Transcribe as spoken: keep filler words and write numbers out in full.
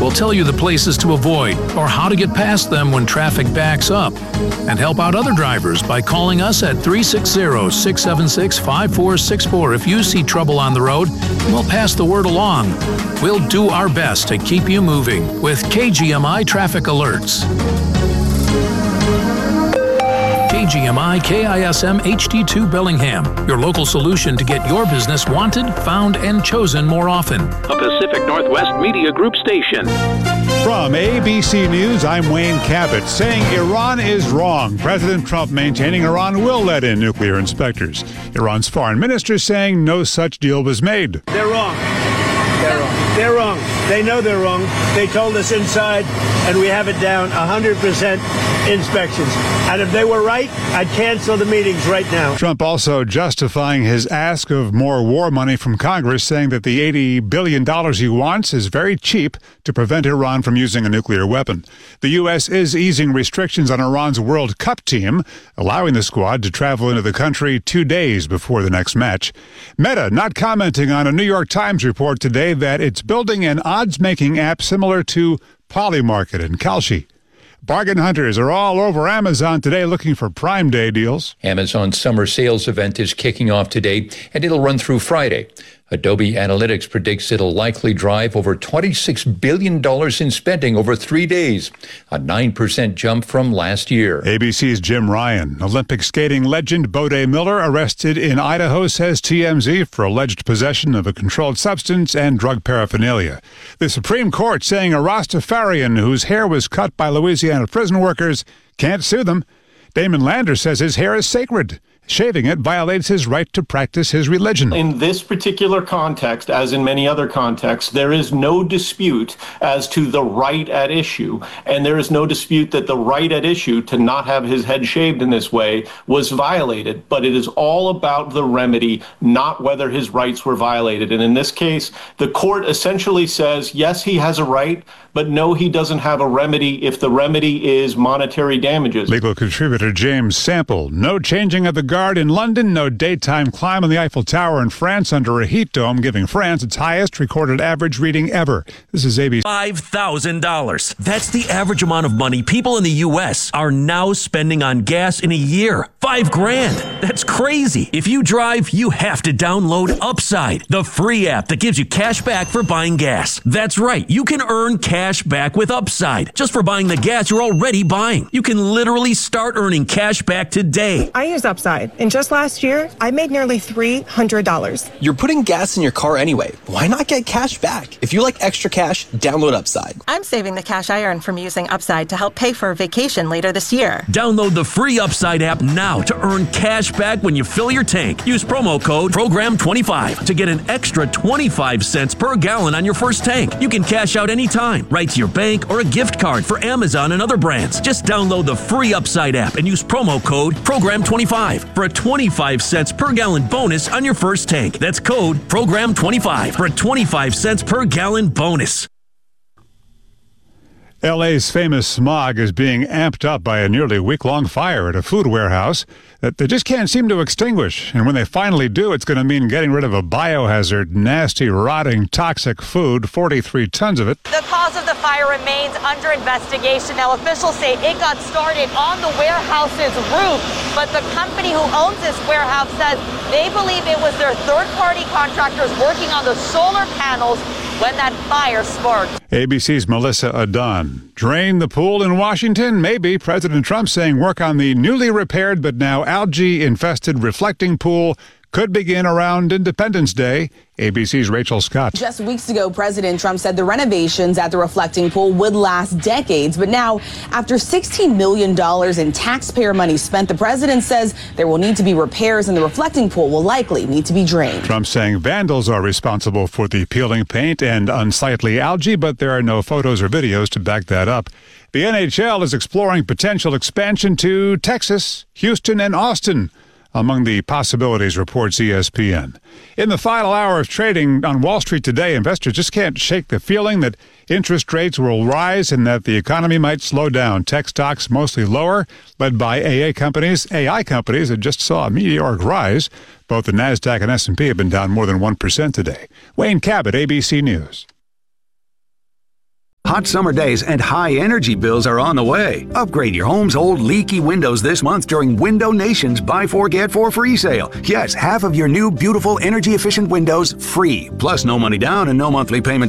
We'll tell you the places to avoid or how to get past them when traffic backs up. And help out other drivers by calling us at three six zero, six seven six, five four six four if you see trouble on the road. We'll pass the word along. We'll do our best to keep you moving with K G M I Traffic Alerts. K G M I K I S M H D two Bellingham, your local solution to get your business wanted, found, and chosen more often. A Pacific Northwest Media Group station. From A B C News, I'm Wayne Cabot, saying Iran is wrong. President Trump maintaining Iran will let in nuclear inspectors. Iran's foreign minister saying no such deal was made. They're wrong. They're wrong. They're wrong. They know they're wrong. They told us inside, and we have it down one hundred percent inspections. And if they were right, I'd cancel the meetings right now. Trump also justifying his ask of more war money from Congress, saying that the eighty billion dollars he wants is very cheap to prevent Iran from using a nuclear weapon. The U S is easing restrictions on Iran's World Cup team, allowing the squad to travel into the country two days before the next match. Meta not commenting on a New York Times report today that it's building an odds-making app similar to Polymarket and Kalshi. Bargain hunters are all over Amazon today looking for Prime Day deals. Amazon's summer sales event is kicking off today, and it'll run through Friday. Adobe Analytics predicts it'll likely drive over twenty-six billion dollars in spending over three days, a nine percent jump from last year. A B C's Jim Ryan. Olympic skating legend Bode Miller arrested in Idaho, says T M Z, for alleged possession of a controlled substance and drug paraphernalia. The Supreme Court saying a Rastafarian whose hair was cut by Louisiana prison workers can't sue them. Damon Lander says his hair is sacred. Shaving it violates his right to practice his religion. In this particular context, as in many other contexts, there is no dispute as to the right at issue. And there is no dispute that the right at issue to not have his head shaved in this way was violated. But it is all about the remedy, not whether his rights were violated. And in this case, the court essentially says, yes, he has a right, but no, he doesn't have a remedy if the remedy is monetary damages. Legal contributor James Sample. No changing of the guard in London, no daytime climb on the Eiffel Tower in France under a heat dome, giving France its highest recorded average reading ever. This is A B C. five thousand dollars. That's the average amount of money people in the U S are now spending on gas in a year. Five grand. That's crazy. If you drive, you have to download Upside, the free app that gives you cash back for buying gas. That's right. You can earn cash back with Upside just for buying the gas you're already buying. You can literally start earning cash back today. I use Upside. And just last year, I made nearly three hundred dollars. You're putting gas in your car anyway. Why not get cash back? If you like extra cash, download Upside. I'm saving the cash I earn from using Upside to help pay for a vacation later this year. Download the free Upside app now to earn cash back when you fill your tank. Use promo code program twenty-five to get an extra twenty-five cents per gallon on your first tank. You can cash out anytime, right to your bank or a gift card for Amazon and other brands. Just download the free Upside app and use promo code program twenty-five for a twenty-five cents per gallon bonus on your first tank. That's code program twenty-five for a twenty-five cents per gallon bonus. L A's famous smog is being amped up by a nearly week-long fire at a food warehouse that they just can't seem to extinguish. And when they finally do, it's going to mean getting rid of a biohazard, nasty, rotting, toxic food, forty-three tons of it. The cause of the fire remains under investigation. Now, officials say it got started on the warehouse's roof, but the company who owns this warehouse says they believe it was their third-party contractors working on the solar panels when that fire sparked. A B C's Melissa Adon. Drain the pool in Washington? Maybe. President Trump saying work on the newly repaired but now algae-infested reflecting pool could begin around Independence Day. A B C's Rachel Scott. Just weeks ago, President Trump said the renovations at the reflecting pool would last decades. But now, after sixteen million dollars in taxpayer money spent, the president says there will need to be repairs and the reflecting pool will likely need to be drained. Trump saying vandals are responsible for the peeling paint and unsightly algae, but there are no photos or videos to back that up. The N H L is exploring potential expansion to Texas, Houston, and Austin among the possibilities, reports E S P N. In the final hour of trading on Wall Street today, investors just can't shake the feeling that interest rates will rise and that the economy might slow down. Tech stocks mostly lower, led by A A companies, A I companies that just saw a meteoric rise. Both the NASDAQ and S and P have been down more than one percent today. Wayne Cabot, A B C News. Hot summer days and high energy bills are on the way. Upgrade your home's old leaky windows this month during Window Nation's Buy Four Get Four free sale. Yes, half of your new beautiful energy efficient windows free. Plus no money down and no monthly payments